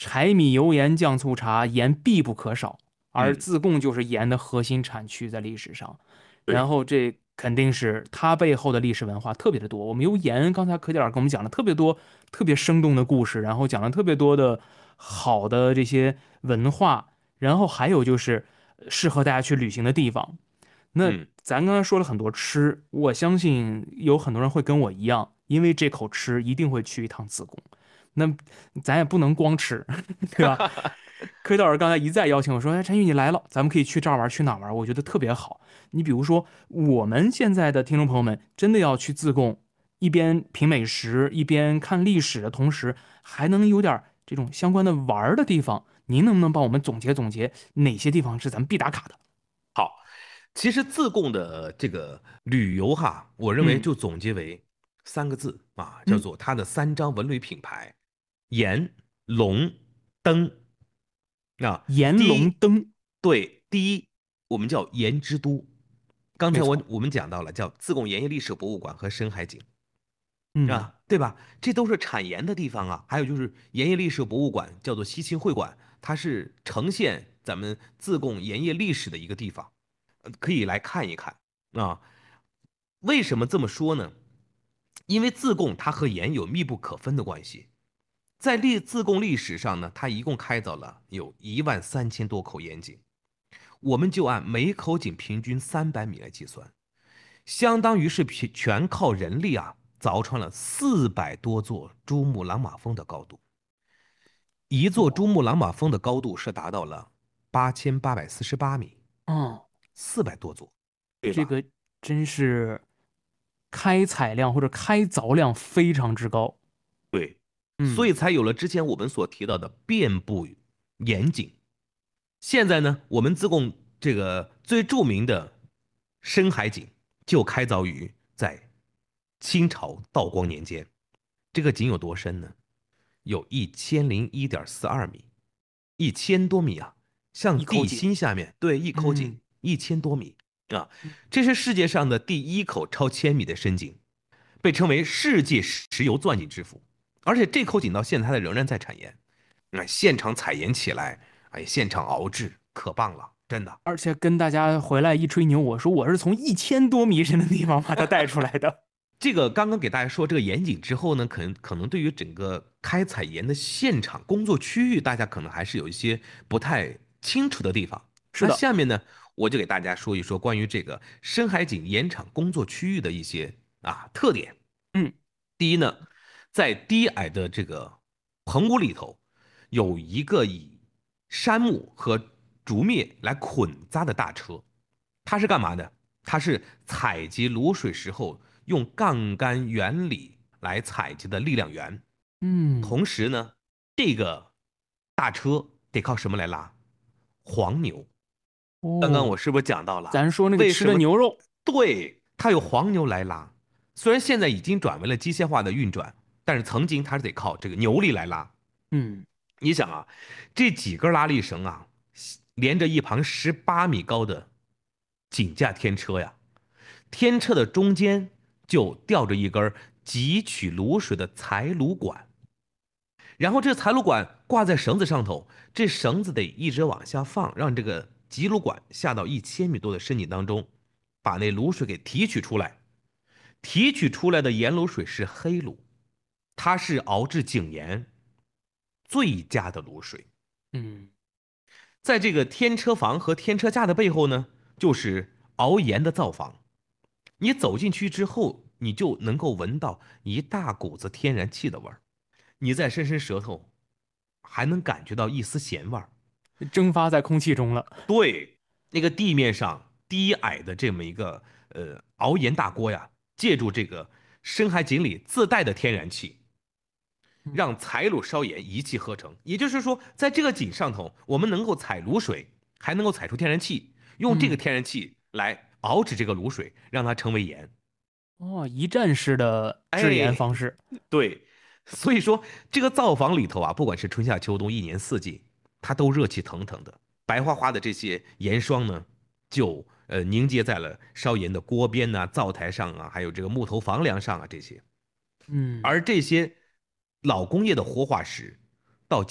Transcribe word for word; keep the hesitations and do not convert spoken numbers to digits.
柴米油盐酱醋茶，盐必不可少。而嗯， 自贡就是盐的核心产区，在历史上。然对， 后这肯定是它背后的历史文化特别的多。我们由盐，刚才可点儿给我们讲了特别多、特别生动的故事，然后讲了特别多的好的这些文化，然后还有就是呃适合大家去旅行的地方。那嗯， 咱刚才说了很多吃，我相信有很多人会跟我一样，因为这口吃一定会去一趟自贡。那咱也不能光吃，对吧？柯导师刚才一再邀请我说：“哎，陈宇你来了，咱们可以去这儿玩，去哪儿玩？”我觉得特别好。你比如说，我们现在的听众朋友们真的要去自贡，一边品美食，一边看历史的同时，还能有点这种相关的玩儿的地方。您能不能帮我们总结总结哪些地方是咱们必打卡的？ 好。其实自贡的这个旅游哈，我认为嗯就总结为三个字啊，叫嗯， 做它的三张文旅品牌：盐、龙、灯。啊， 岩第一， 龙灯， 对，第一，我们叫盐之都。刚才没错。 我我们讲到了，叫自贡盐业历史博物馆和深海景嗯， 啊，对吧？这都是产盐的地方啊。还有就是盐业历史博物馆，叫做西秦会馆，它是呈现咱们自贡盐业历史的一个地方，呃可以来看一看啊。为什么这么说呢？因为自贡它和盐有密不可分的关系。在历自贡历史上呢，它一共开凿了有一万三千多口盐井，我们就按每口井平均三百米来计算，相当于是全全靠人力啊凿穿了四百多座珠穆朗玛峰的高度。一座珠哇， 穆朗玛峰的高度是达到了八千八百四十八米， 嗯， 四百多座，对吧？ 这个真是开采量或者开凿量非常之高。 对，所嗯， 以才有了之前我们所提到的遍布盐井。现在呢，我们自贡这个最著名的深海井就开凿于在清朝道光年间。这个井有多深呢？有一千零一点四二米，一千多米啊！像地一口井。 心下面，对，一口井嗯， 一千多米啊！这是世界上的第一口超千米的深井，被称为世界石油钻井之父。而且这口井到现在它仍然在产盐，那现场采盐起来，哎，现场熬制，可棒了，真的。 而且跟大家回来一吹牛，我说我是从一千多米深的地方把它带出来的。 这个刚刚给大家说这个盐井之后呢，可能可能对于整个开采盐的现场工作区域，大家可能还是有一些不太清楚的地方。 是的。 那下面呢，我就给大家说一说关于这个深海井盐场工作区域的一些啊特点。 嗯， 第一呢，在低矮的这个棚屋里头，有一个以杉木和竹篾来捆扎的大车，它是干嘛的？它是采集卤水时候用杠杆原理来采集的力量源。 嗯， 同时呢，这个大车得靠什么来拉？黄牛。刚刚我哦， 是不是讲到了咱说那个吃为什么？ 的牛肉。 对，它有黄牛来拉。虽然现在已经转为了机械化的运转，但是曾经它是得靠这个牛力来拉。 嗯， 你想啊，这几根拉力绳啊，连着一旁十八米高的井架天车呀，天车的中间就吊着一根汲取卤水的采卤管，然后这采卤管挂在绳子上头，这绳子得一直往下放，让这个集卤管下到一千米多的深井当中，把那卤水给提取出来。提取出来的盐卤水是黑卤，它是熬制井盐最佳的卤水。 嗯， 在这个天车房和天车架的背后呢，就是熬盐的灶房。你走进去之后，你就能够闻到一大股子天然气的味儿，你再伸伸舌头，还能感觉到一丝咸味儿。 蒸发在空气中了。 对，那个地面上低矮的这么一个呃熬盐大锅呀，借助这个深海井里自带的天然气， 嗯让采卤烧盐一气呵成。也就是说，在这个井上头，我们能够采卤水，还能够采出天然气，用这个嗯， 天然气来熬制这个卤水，让它成为盐。 哦，一站式的制盐哎， 方式。 对，所以说这个灶房里头啊，不管是春夏秋冬，一年四季，它都热气腾腾的，白花花的这些盐霜呢，就呃凝结在了烧盐的锅边呐、灶台上啊，还有这个木头房梁上啊这些。 嗯， 而这些老工业的活化石